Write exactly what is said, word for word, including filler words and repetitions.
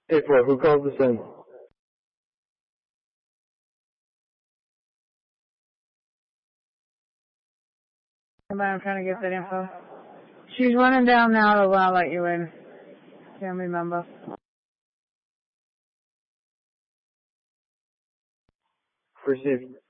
eight four, who calls this in? I'm trying to get that info. She's running down now, so I'll let you in. Family member. Received.